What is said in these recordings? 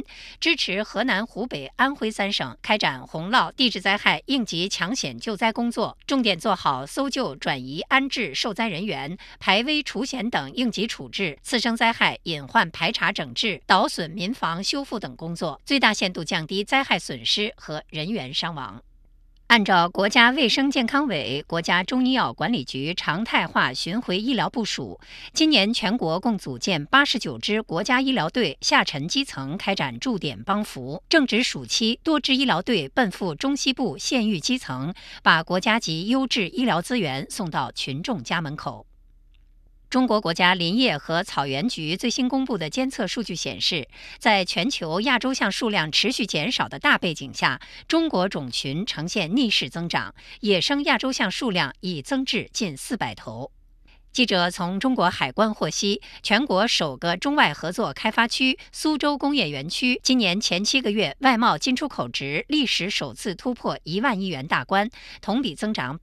支持河南、湖北、安徽3省开展洪涝、地质灾害应急抢险救灾工作，重点做好搜救、转移、安置受灾人员、排危除险等应急处置、次生灾害隐患排查整治、倒损民房修复等工作，最大限度降低灾害损失和人员伤亡。按照国家卫生健康委、国家中医药管理局常态化巡回医疗部署，今年全国共组建89支国家医疗队下沉基层开展驻点帮扶。正值暑期，多支医疗队奔赴中西部县域基层，把国家级优质医疗资源送到群众家门口。中国国家林业和草原局最新公布的监测数据显示，在全球亚洲象数量持续减少的大背景下，中国种群呈现逆势增长，野生亚洲象数量已增至近400头。记者从中国海关获悉，全国首个中外合作开发区苏州工业园区今年前7个月外贸进出口值历史首次突破1万亿元大关，同比增长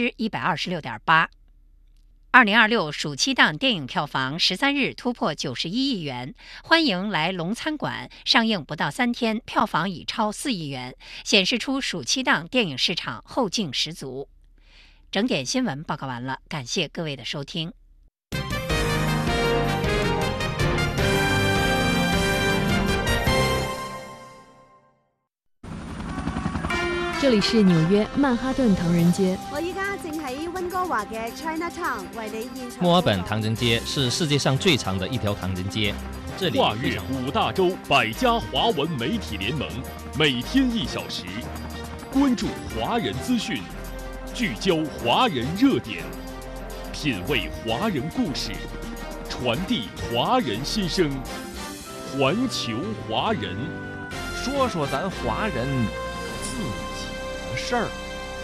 126.8%。2026暑期档电影票房13日突破91亿元，欢迎来龙餐馆上映不到3天，票房已超4亿元，显示出暑期档电影市场后劲十足。整点新闻报告完了，感谢各位的收听。 这里是纽約曼哈頓唐人街。 我依家正喺溫哥華嘅 Chinatown 為你現場。 墨爾本唐人街是世界上最長的一條唐人街，這裡跨越5大洲100家華文媒體聯盟，每天1小時，關注華人資訊，聚焦華人熱點，品味華人故事，傳遞華人心聲，環球華人， 說說咱華人自己的事兒。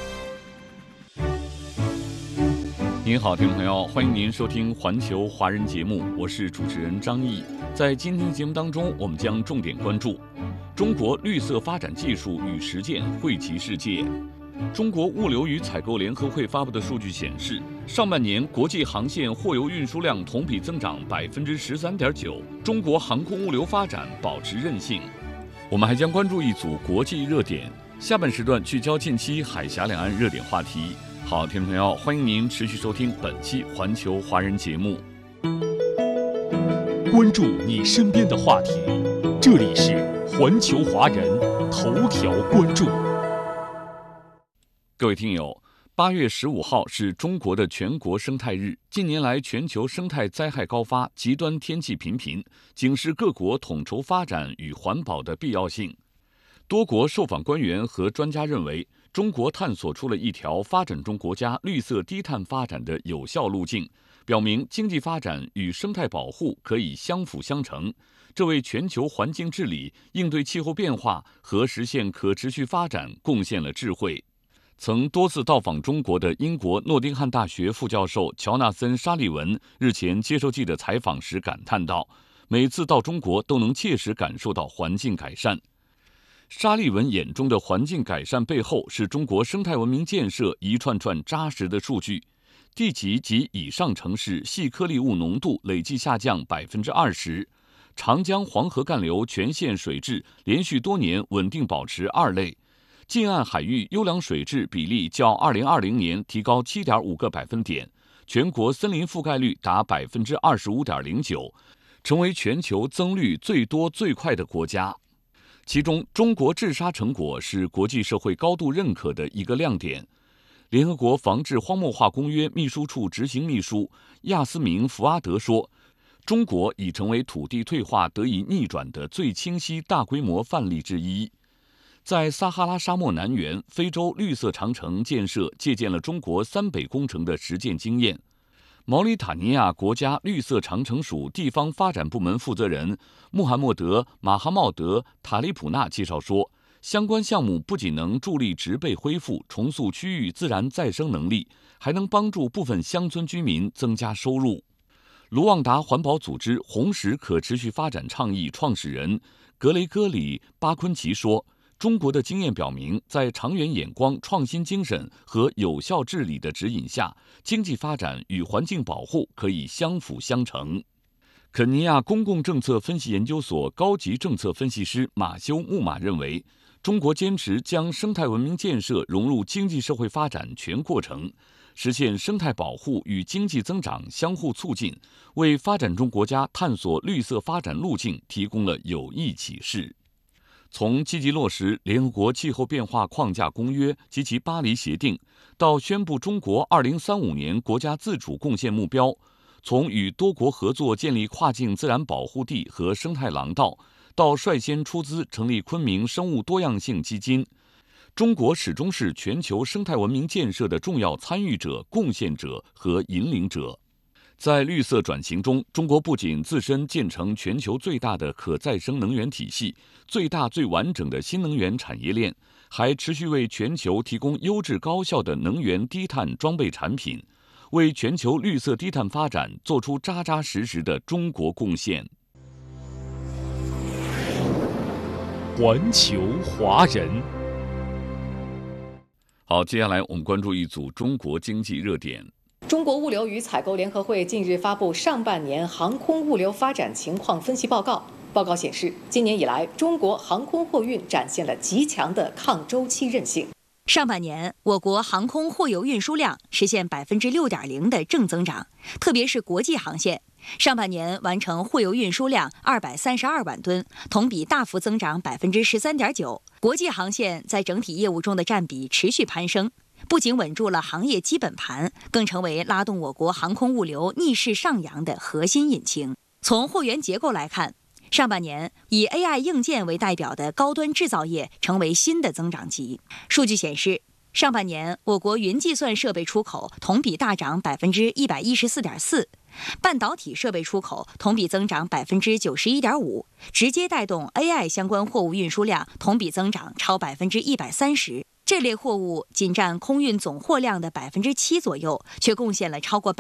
您好，听众朋友，欢迎您收听环球华人节目，我是主持人张毅。在今天节目当中，我们将重点关注中国绿色发展技术与实践惠及世界。中国物流与采购联合会发布的数据显示，上半年国际航线货邮运输量同比增长13.9%，中国航空物流发展保持韧性。我们还将关注一组国际热点，下半时段聚焦近期海峡两岸热点话题。好，听众朋友，欢迎您持续收听本期环球华人节目， 关注你身边的话题，这里是环球华人头条关注。 各位听友，8月15号是中国的全国生态日。近年来，全球生态灾害高发，极端天气频频，警示各国统筹发展与环保的必要性。多国受访官员和专家认为，中国探索出了一条发展中国家绿色低碳发展的有效路径，表明经济发展与生态保护可以相辅相成，这为全球环境治理、应对气候变化和实现可持续发展贡献了智慧。曾多次到访中国的英国诺丁汉大学副教授乔纳森·沙利文日前接受记者采访时感叹道：“每次到中国都能切实感受到环境改善。”沙利文眼中的环境改善背后是中国生态文明建设一串串扎实的数据。地级及以上城市细颗粒物浓度累计下降20%，长江黄河干流全线水质连续多年稳定保持2类，近岸海域优良水质比例较2020年提高7.5个百分点，全国森林覆盖率达25.09%，成为全球增绿最多最快的国家。其中，中国治沙成果是国际社会高度认可的一个亮点。联合国防治荒漠化公约秘书处执行秘书亚斯明·福阿德说，中国已成为土地退化得以逆转的最清晰大规模范例之一。在撒哈拉沙漠南缘，非洲绿色长城建设借鉴了中国3北工程的实践经验。毛里塔尼亚国家绿色长城署地方发展部门负责人穆罕默德·马哈茂德·塔利普纳介绍说，相关项目不仅能助力植被恢复、重塑区域自然再生能力，还能帮助部分乡村居民增加收入。卢旺达环保组织红石可持续发展倡议创始人格雷戈里·巴昆奇说，中国的经验表明，在长远眼光、创新精神和有效治理的指引下，经济发展与环境保护可以相辅相成。 肯尼亚公共政策分析研究所高级政策分析师马修穆马认为，中国坚持将生态文明建设融入经济社会发展全过程，实现生态保护与经济增长相互促进，为发展中国家探索绿色发展路径提供了有益启示。从积极落实联合国气候变化框架公约及其巴黎协定，到宣布中国2035年国家自主贡献目标，从与多国合作建立跨境自然保护地和生态廊道，到率先出资成立昆明生物多样性基金，中国始终是全球生态文明建设的重要参与者、贡献者和引领者。在绿色转型中，中国不仅自身建成全球最大的可再生能源体系、最大最完整的新能源产业链，还持续为全球提供优质高效的能源低碳装备产品，为全球绿色低碳发展做出扎扎实实的中国贡献。 环球华人。 好，接下来我们关注一组中国经济热点。 中国物流与采购联合会近日发布上半年航空物流发展情况分析报告。报告显示，今年以来，中国航空货运展现了极强的抗周期韧性。 上半年，我国航空货邮运输量实现6.0%的正增长，特别是国际航线，上半年完成货邮运输量232万吨，同比大幅增长13.9%。国际航线在整体业务中的占比持续攀升，不仅稳住了行业基本盘，更成为拉动我国航空物流逆势上扬的核心引擎。从货源结构来看，上半年以 AI 硬件为代表的高端制造业成为新的增长极。数据显示，上半年我国云计算设备出口同比大涨114.4%，半导体设备出口同比增长91.5%，直接带动 AI 相关货物运输量同比增长超130%。这类货物仅占空运总货量的7%左右，却贡献了超过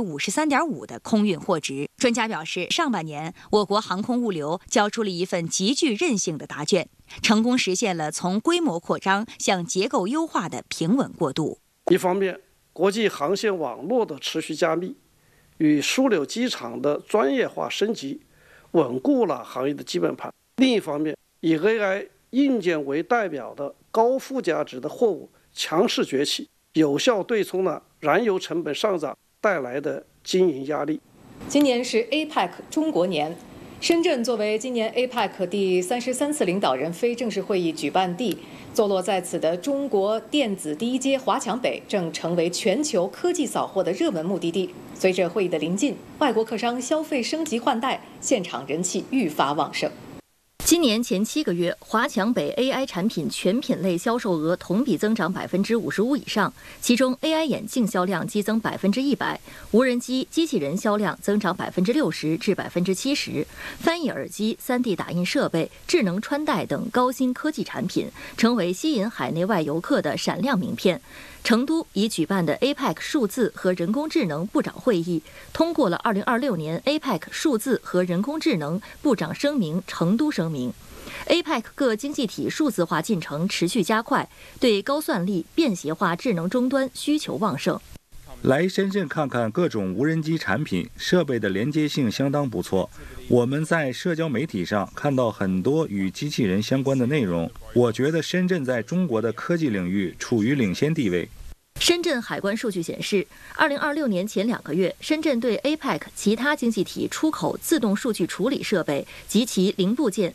53.5%的空运货值。专家表示，上半年我国航空物流交出了一份极具韧性的答卷，成功实现了从规模扩张向结构优化的平稳过渡。 一方面，国际航线网络的持续加密与枢纽机场的专业化升级，稳固了行业的基本盘；另一方面，以 AI 硬件为代表的高附加值的货物强势崛起，有效对冲了燃油成本上涨带来的经营压力。 今年是 APEC 中国年，深圳作为今年 APEC 第33次领导人非正式会议举办地，坐落在此的中国电子第一街华强北正成为全球科技扫货的热门目的地。随着会议的临近，外国客商消费升级换代，现场人气愈发旺盛。 今年前7个月，华强北 AI 产品全品类销售额同比增长55%以上，其中 AI 眼镜销量激增100%，无人机、机器人销量增长60%至70%，翻译耳机、3D 打印设备、智能穿戴等高新科技产品成为吸引海内外游客的闪亮名片。成都已举办的 APEC 数字和人工智能部长会议通过了2026年 APEC 数字和人工智能部长声明成都声明。APEC 各经济体数字化进程持续加快，对高算力、便携化智能终端需求旺盛。 来深圳看看各种无人机产品，设备的连接性相当不错。我们在社交媒体上看到很多与机器人相关的内容，我觉得深圳在中国的科技领域处于领先地位。 深圳海关数据显示，2026年前2个月，深圳对 APEC 其他经济体出口自动数据处理设备及其零部件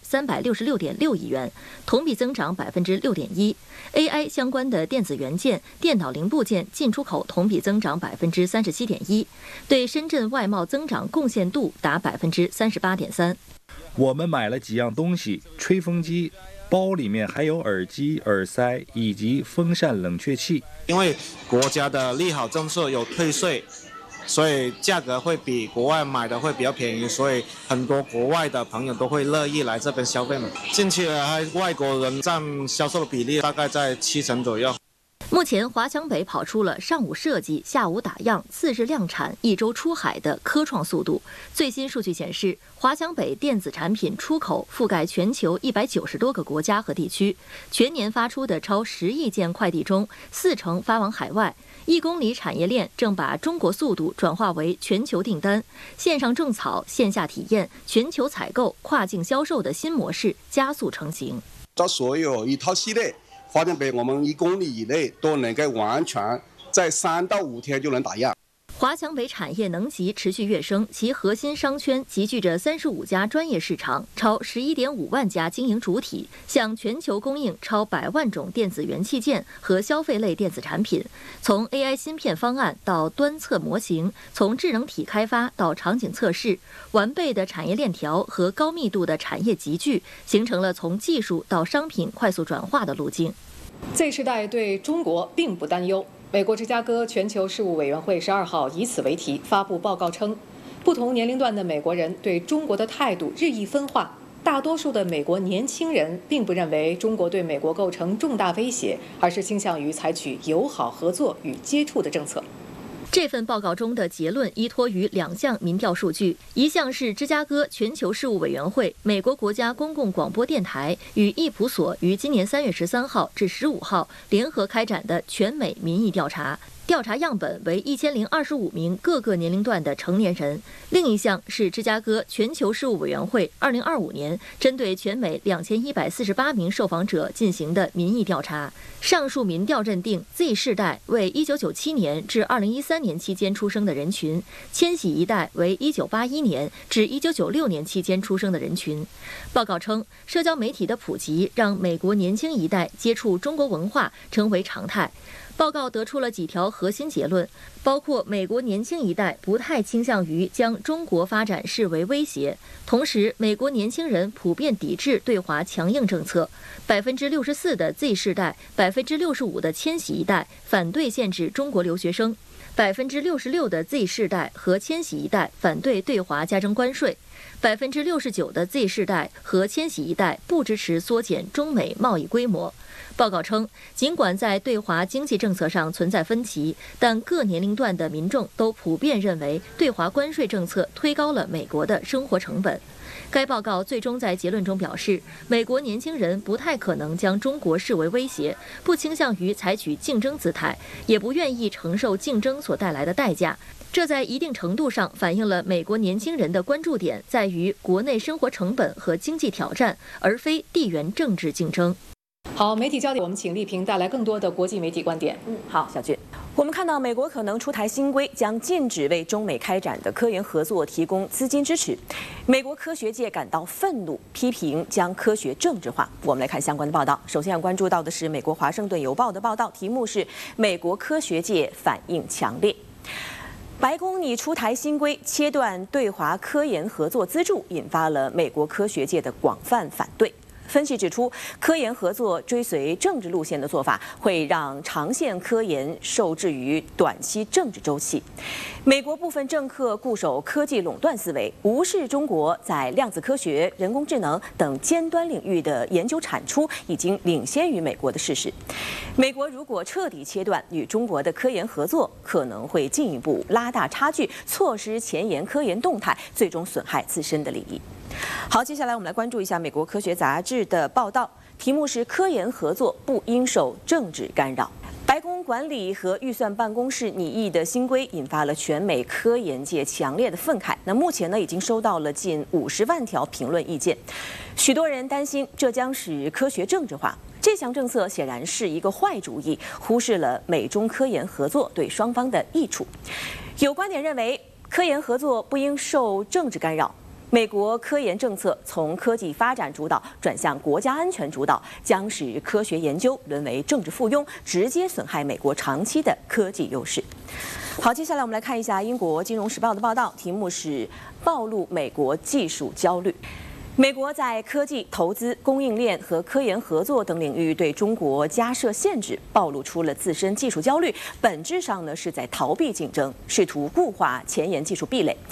366.6亿元，同比增长6.1%。AI 相关的电子元件、电脑零部件进出口同比增长37.1%，对深圳外贸增长贡献度达38.3%。 我们买了几样东西，吹风机。包里面还有耳机、耳塞以及风扇冷却器。 因为国家的利好政策有退税，所以价格会比国外买的会比较便宜，所以很多国外的朋友都会乐意来这边消费嘛。近期外国人占销售的比例大概在70%左右。 目前，华强北跑出了上午设计、下午打样、次日量产、1周出海的科创速度。最新数据显示，华强北电子产品出口覆盖全球190多个国家和地区，全年发出的超10亿件快递中，40%发往海外。1公里产业链正把中国速度转化为全球订单，线上种草、线下体验、全球采购、跨境销售的新模式加速成型。 这所有一套系列。华强北我们1公里以内都能够完全在3到5天就能打样。 华强北产业能级持续跃升，其核心商圈集聚着35家专业市场，超11.5万家经营主体，向全球供应超100万种电子元器件和消费类电子产品。从 AI 芯片方案到端测模型，从智能体开发到场景测试，完备的产业链条和高密度的产业集聚，形成了从技术到商品快速转化的路径。 Z 世代对中国并不担忧。美国芝加哥全球事务委员会12号以此为题发布报告称，不同年龄段的美国人对中国的态度日益分化。大多数的美国年轻人并不认为中国对美国构成重大威胁，而是倾向于采取友好合作与接触的政策。 这份报告中的结论依托于2项民调数据，一项是芝加哥全球事务委员会、美国国家公共广播电台与易普所于今年3月13号至15号联合开展的全美民意调查。调查样本为1025名各个年龄段的成年人。另一项是芝加哥全球事务委员会2025年针对全美2148名受访者进行的民意调查。上述民调认定 Z 世代为1997年至2013年期间出生的人群，千禧一代为1981年至1996年期间出生的人群。报告称，社交媒体的普及让美国年轻一代接触中国文化成为常态。报告得出了几条核心结论，包括美国年轻一代不太倾向于将中国发展视为威胁，同时美国年轻人普遍抵制对华强硬政策，64%的 Z 世代，65%的千禧一代反对限制中国留学生，66%的 Z 世代和千禧一代反对对华加征关税，69%的 Z 世代和千禧一代不支持缩减中美贸易规模。报告称，尽管在对华经济政策上存在分歧，但各年龄段的民众都普遍认为对华关税政策推高了美国的生活成本。该报告最终在结论中表示，美国年轻人不太可能将中国视为威胁，不倾向于采取竞争姿态，也不愿意承受竞争所带来的代价。这在一定程度上反映了美国年轻人的关注点在于国内生活成本和经济挑战，而非地缘政治竞争。 好，媒体焦点，我们请丽萍带来更多的国际媒体观点。 好，小俊，我们看到美国可能出台新规，将禁止为中美开展的科研合作提供资金支持。美国科学界感到愤怒，批评将科学政治化。我们来看相关的报道。首先要关注到的是美国《华盛顿邮报》的报道，题目是“美国科学界反应强烈”。白宫拟出台新规，切断对华科研合作资助，引发了美国科学界的广泛反对。分析指出，科研合作追随政治路线的做法，会让长线科研受制于短期政治周期。美国部分政客固守科技垄断思维，无视中国在量子科学、人工智能等尖端领域的研究产出已经领先于美国的事实。美国如果彻底切断与中国的科研合作，可能会进一步拉大差距，错失前沿科研动态，最终损害自身的利益。好，接下来我们来关注一下美国科学杂志的报道，题目是“科研合作不应受政治干扰”。白宫管理和预算办公室拟议的新规引发了全美科研界强烈的愤慨。那目前呢，已经收到了近50万条评论意见，许多人担心这将使科学政治化。这项政策显然是一个坏主意，忽视了美中科研合作对双方的益处。有观点认为，科研合作不应受政治干扰。美国科研政策从科技发展主导转向国家安全主导，将使科学研究沦为政治附庸，直接损害美国长期的科技优势。好，接下来我们来看一下英国《金融时报》的报道，题目是“暴露美国技术焦虑”。美国在科技、投资、供应链和科研合作等领域对中国加设限制，暴露出了自身技术焦虑，本质上呢是在逃避竞争，试图固化前沿技术壁垒。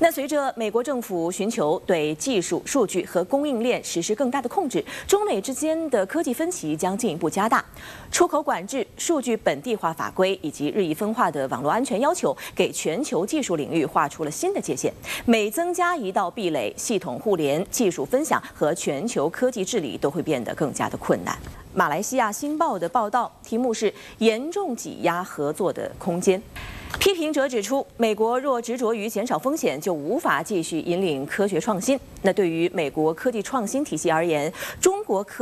那随着美国政府寻求对技术、数据和供应链实施更大的控制，中美之间的科技分歧将进一步加大。出口管制、数据本地化法规以及日益分化的网络安全要求，给全球技术领域画出了新的界限。每增加一道壁垒，系统互联、技术分享和全球科技治理都会变得更加的困难。马来西亚《新报》的报道题目是“严重挤压合作的空间”。批评者指出，美国若执着于减少风险，就无法继续引领科学创新。那对于美国科技创新体系而言，中国科